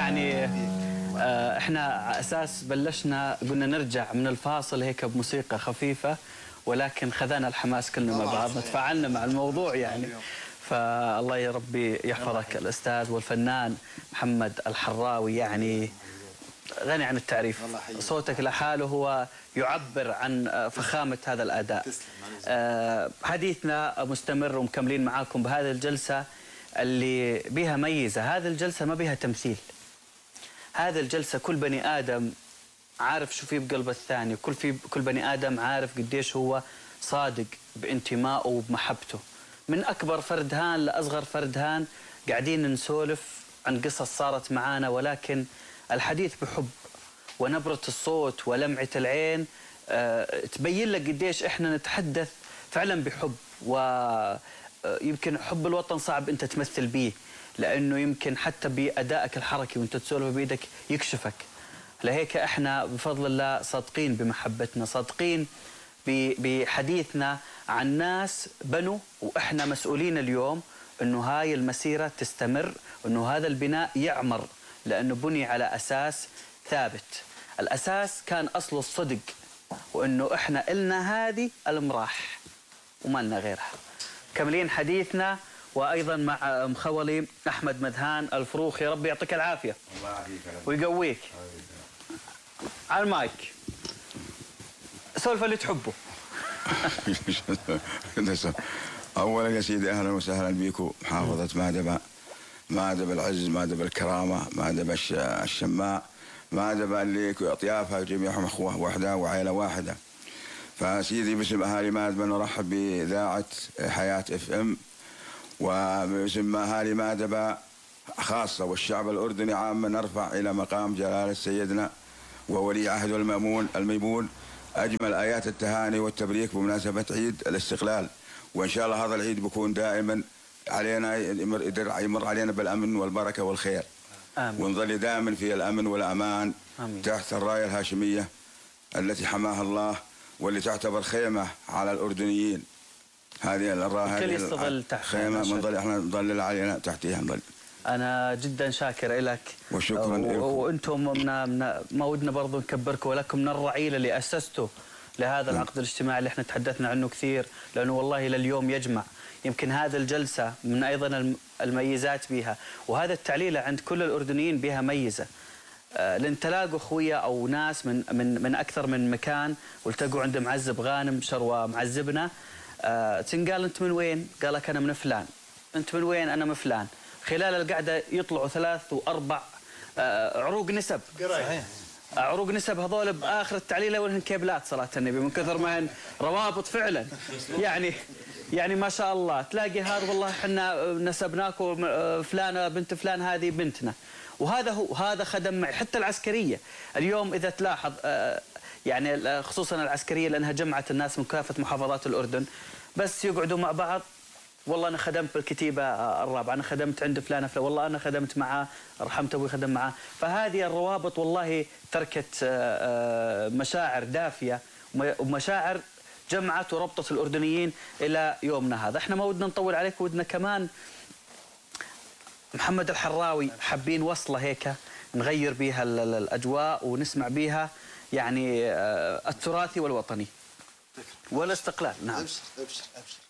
يعني احنا على اساس بلشنا قلنا نرجع من الفاصل هيك بموسيقى خفيفه، ولكن خذانا الحماس كلنا مع بعض، تفاعلنا مع الموضوع يعني. فالله يا ربي يحفظك الاستاذ والفنان محمد الحراوي، يعني غني عن التعريف. صوتك لحاله هو يعبر عن فخامة هذا الأداء. حديثنا مستمر ومكملين معاكم بهذه الجلسة اللي بها ميزة. هذه الجلسة ما بها تمثيل، هذه الجلسة كل بني آدم عارف شو فيه بقلب الثاني، كل بني آدم عارف قديش هو صادق بانتمائه وبمحبته. من أكبر فرد هان لأصغر فرد هان قاعدين نسولف عن قصص صارت معانا، ولكن الحديث بحب، ونبرة الصوت ولمعة العين تبين لك قديش احنا نتحدث فعلا بحب. ويمكن حب الوطن صعب انت تمثل به، لانه يمكن حتى بأدائك الحركي وانت تسولف بيدك يكشفك. لهيك احنا بفضل الله صادقين بمحبتنا، صادقين بحديثنا عن ناس بنوا، واحنا مسؤولين اليوم انه هاي المسيرة تستمر، انه هذا البناء يعمر، لأنه بني على أساس ثابت. الأساس كان أصله الصدق، وأنه إحنا إلنا هذه المراح وما لنا غيرها. كملين حديثنا وأيضا مع مخولي أحمد مذهان الفروخي، ربي يعطيك العافية ويقويك. على المايك سولف اللي تحبه. أولا يا سيدي أهلا وسهلا بكم محافظة مادبة، مادبة العز، مادبة الكرامة، مادبة الشماء، مادبة اللي أطيافها جميعهم أخوة واحدة وعائلة واحدة. فسيدي باسم أهالي مادبة نرحب بإذاعة حياة FM، وباسم أهالي مادبة خاصة والشعب الأردني عامة نرفع إلى مقام جلالة سيدنا وولي عهده الميمون أجمل آيات التهاني والتبريك بمناسبة عيد الاستقلال. وإن شاء الله هذا العيد بيكون دائما علينا، يمر علينا بالأمن والبركة والخير. آمين. ونظل دائما في الأمن والأمان. آمين. تحت الراية الهاشمية التي حماها الله، واللي تعتبر خيمة على الأردنيين. هذه الراية الكل يستظل تحت خيمة، منظل احنا نظلل علينا تحتها نظل. أنا جدا شاكر لك وشكرا لكم. وأنتم ما ودنا برضو نكبركم، ولكم من الرعيلة اللي أسستوا لهذا العقد الاجتماعي اللي احنا تحدثنا عنه كثير، لأنه والله لليوم يجمع. يمكن هذا الجلسة من أيضا الميزات بها، وهذا التعليلة عند كل الأردنيين بها ميزة. لأن تلاقوا أخويا أو ناس من أكثر من مكان، والتقوا عند معزب غانم شروى معزبنا، تنقال أنت من وين؟ قال لك أنا من فلان. أنت من وين؟ أنا من فلان. خلال القعدة يطلعوا 3 و4 عروق نسب. صحيح. عروق نسب هذول باخر التعليله وهن كيبلات صلاه النبي، من كثر ما هن روابط فعلا. يعني ما شاء الله تلاقي هذا والله احنا نسبناكم فلانه بنت فلان هذه بنتنا. وهذا هذا خدم معي حتى العسكريه. اليوم اذا تلاحظ يعني خصوصا العسكريه لانها جمعت الناس من كافه محافظات الاردن، بس يقعدوا مع بعض. والله انا خدمت بالكتيبه الرابعه، انا خدمت عند فلان، والله انا خدمت معه، رحمت ابوي خدم معه. فهذه الروابط والله تركت مشاعر دافيه ومشاعر جمعت وربطت الاردنيين الى يومنا هذا. احنا ما ودنا نطول عليك، ودنا كمان محمد الحراوي حابين وصله هيك نغير بها الاجواء ونسمع بها يعني التراثي والوطني والاستقلال. نعم. ابشر ابشر ابشر.